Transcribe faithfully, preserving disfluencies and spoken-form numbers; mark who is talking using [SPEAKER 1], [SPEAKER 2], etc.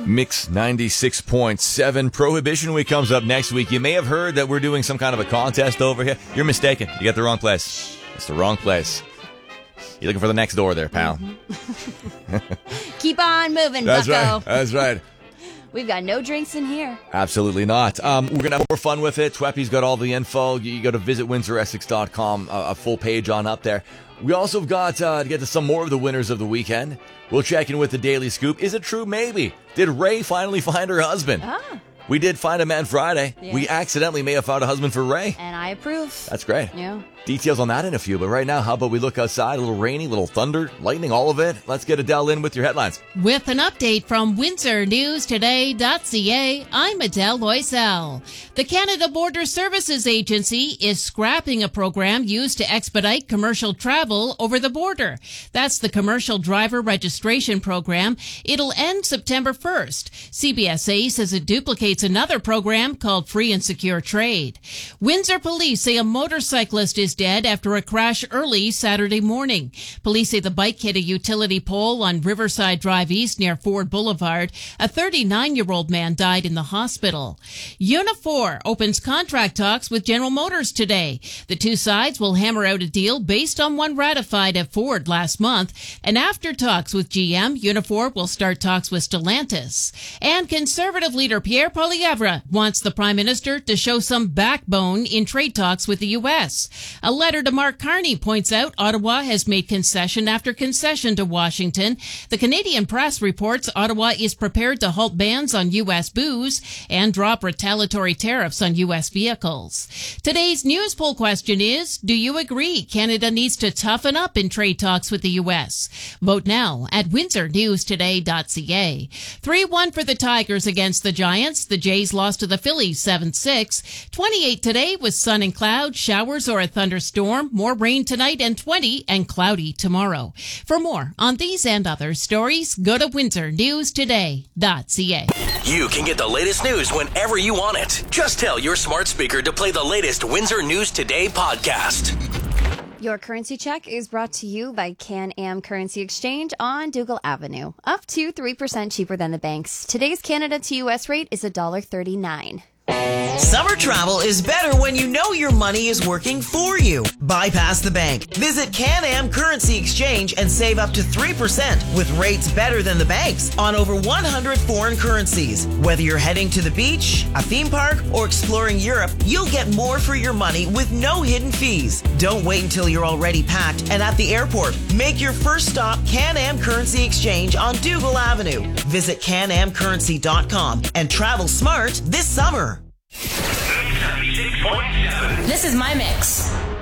[SPEAKER 1] Mix ninety-six point seven. Prohibition Week comes up next week. You may have heard that we're doing some kind of a contest over here. You're mistaken. You got the wrong place. It's the wrong place. You're looking for the next door there, pal.
[SPEAKER 2] Mm-hmm. Keep on moving,
[SPEAKER 1] That's
[SPEAKER 2] bucko.
[SPEAKER 1] right. That's right.
[SPEAKER 2] We've got no drinks in here.
[SPEAKER 1] Absolutely not. Um, we're going to have more fun with it. Tweppy's got all the info. You go to visit windsor essex dot com, a, a full page on up there. We also have got uh, to get to some more of the winners of the weekend. We'll check in with the Daily Scoop. Is it true? Maybe. Did Ray finally find her husband?
[SPEAKER 2] Ah.
[SPEAKER 1] We did find a man Friday.
[SPEAKER 2] Yes.
[SPEAKER 1] We accidentally may have found a husband for Ray.
[SPEAKER 2] And I approve.
[SPEAKER 1] That's great.
[SPEAKER 2] Yeah.
[SPEAKER 1] Details on that in a few. But right now, how about we look outside? A little rainy, a little thunder, lightning, all of it. Let's get Adele in with your headlines.
[SPEAKER 3] With an update from windsor news today dot c a, I'm Adele Loisel. The Canada Border Services Agency is scrapping a program used to expedite commercial travel over the border. That's the Commercial Driver Registration Program. It'll end September first. C B S A says it duplicates another program called Free and Secure Trade. Windsor police say a motorcyclist is dead after a crash early Saturday morning. Police say the bike hit a utility pole on Riverside Drive East near Ford Boulevard. A thirty-nine-year-old man died in the hospital. Unifor opens contract talks with General Motors today. The two sides will hammer out a deal based on one ratified at Ford last month. And after talks with G M, Unifor will start talks with Stellantis. And Conservative leader Pierre Poilievre wants the Prime Minister to show some backbone in trade talks with the U S. A letter to Mark Carney points out Ottawa has made concession after concession to Washington. The Canadian Press reports Ottawa is prepared to halt bans on U S booze and drop retaliatory tariffs on U S vehicles. Today's news poll question is, do you agree Canada needs to toughen up in trade talks with the U S? Vote now at windsor news today dot c a. three one for the Tigers against the Giants. The Jays lost to the Phillies seven six. twenty-eight today with sun and cloud, showers or a thunderstorm, more rain tonight, and twenty and cloudy tomorrow. For more on these and other stories, go to windsor news today dot c a.
[SPEAKER 4] You can get the latest news whenever you want it. Just tell your smart speaker to play the latest Windsor News Today podcast.
[SPEAKER 2] Your currency check is brought to you by Can-Am Currency Exchange on Dougal Avenue. Up to three percent cheaper than the banks. Today's Canada to U S rate is one dollar thirty-nine.
[SPEAKER 5] Summer travel is better when you know your money is working for you. Bypass the bank. Visit Can-Am Currency Exchange and save up to three percent with rates better than the banks on over one hundred foreign currencies. Whether you're heading to the beach, a theme park, or exploring Europe, you'll get more for your money with no hidden fees. Don't wait until you're already packed and at the airport. Make your first stop Can-Am Currency Exchange on Dougal Avenue. Visit can am currency dot com and travel smart this summer.
[SPEAKER 6] This is my mix.